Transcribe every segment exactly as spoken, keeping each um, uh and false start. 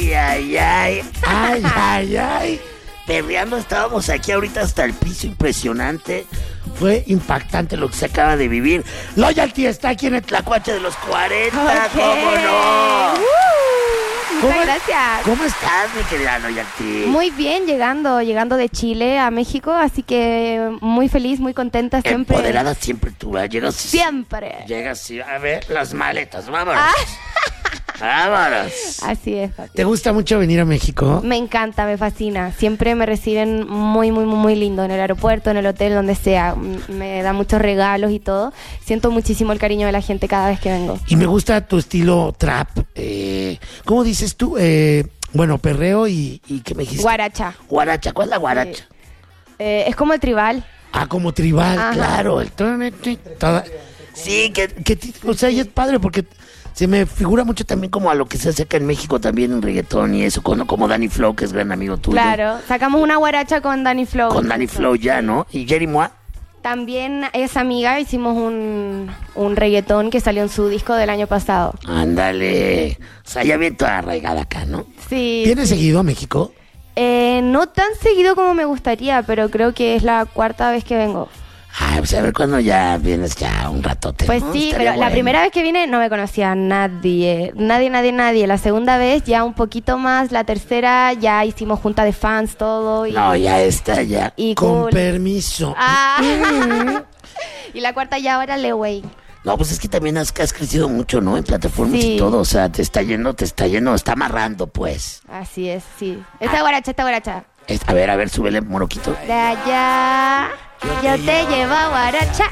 Ay, ay, ay. Ay, ay, ay. Perreando estábamos aquí ahorita hasta el piso, impresionante. Fue impactante lo que se acaba de vivir. Loyalty está aquí en el Tlacuache de los cuarenta, Okay. ¿cómo no? Uh, ¿Cómo, muchas gracias. ¿Cómo estás, mi querida Loyalty? Muy bien, llegando, llegando de Chile a México, así que muy feliz, muy contenta siempre. Empoderada siempre tú, ¿eh? Llegas... Siempre. Llegas y a ver las maletas, vámonos. Ah. Vámonos. Así es, papi. ¿Te gusta mucho venir a México? Me encanta, me fascina. Siempre me reciben muy, muy, muy, muy lindo en el aeropuerto, en el hotel, donde sea. M- Me dan muchos regalos y todo. Siento muchísimo el cariño de la gente cada vez que vengo. Y me gusta tu estilo trap. Eh, ¿Cómo dices tú? Eh, bueno, perreo y, y ¿qué me dijiste? Guaracha. Guaracha, ¿cuál es la guaracha? Eh, es como el tribal. Ah, como tribal, Ajá. claro. El toda- Sí, que, que ti- o sea, y es padre porque se me figura mucho también como a lo que que se hace acá en México también en reggaetón y eso, con, como Danny Flow, que es gran amigo tuyo. Claro. Sacamos una guaracha con Danny Flow. Con Danny Flow ya, ¿no? Y Jerry Moa. También es amiga, hicimos un, un reggaetón que salió en su disco del año pasado. Ándale. O sea, ya bien toda arraigada acá, ¿no? Sí. ¿Vienes seguido a México? Eh, no tan seguido como me gustaría, pero creo que es la cuarta vez que vengo. Ay, pues a ver cuándo ya vienes ya un ratote. Pues ¿no? sí, Estaría pero la bueno. primera vez que vine no me conocía a nadie, nadie, nadie, nadie. La segunda vez ya un poquito más, la tercera ya hicimos junta de fans, todo. Y, No, ya está, ya. y Con cool. permiso. Ah. Y la cuarta ya ahora le güey. No, pues es que también has, has crecido mucho, ¿no? En plataformas Sí. y todo. O sea, te está yendo, te está yendo, está amarrando, pues. Así es, sí. Esta guaracha, esta guaracha. Es- a ver, a ver, súbele, moroquito. De allá, yo te llevo a guaracha.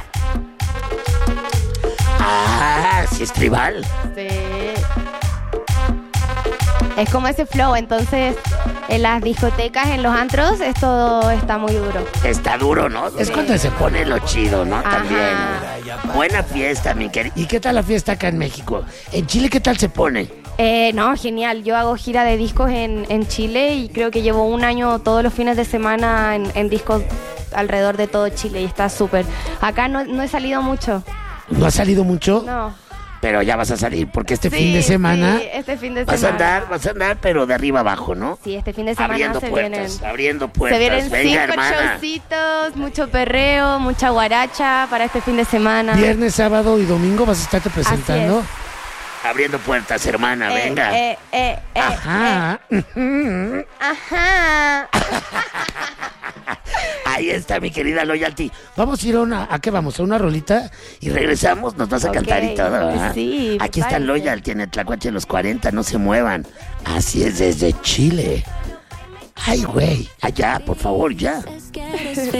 Ah, sí es tribal. Sí. Es como ese flow, entonces en las discotecas, en los antros, esto está muy duro. Está duro, ¿no? Es Sí. cuando se pone lo chido, ¿no? Ajá. También. Buena fiesta, mi querido. ¿Y qué tal la fiesta acá en México? ¿En Chile qué tal se pone? Eh, no, genial. Yo hago gira de discos en, en Chile y creo que llevo un año todos los fines de semana en, en discos alrededor de todo Chile y está súper. Acá no, no he salido mucho. ¿No ha salido mucho? No. Pero ya vas a salir, porque este Este fin fin de semana Sí, este fin de vas a semana. andar, vas a andar, pero de arriba abajo, ¿no? Sí, este fin de semana Abriendo se puertas, vienen. abriendo puertas. Se vienen Venga, cinco hermana. showcitos, mucho perreo, mucha guaracha para este fin de semana. viernes, sábado y domingo vas a estarte presentando. es. Abriendo puertas, hermana, Eh, venga. eh, eh, eh, Ajá. eh. Ajá. Ahí está, mi querida Loyalty. Vamos a ir a una, ¿a qué vamos? ¿A una rolita? Y regresamos, nos vas a Ok, cantar y todo, ¿verdad? sí, Aquí está parece. Loyalty en el Tlacuache de los cuarenta, no se muevan. Así es, desde Chile. Ay, güey, allá, por favor, ya. Let's get us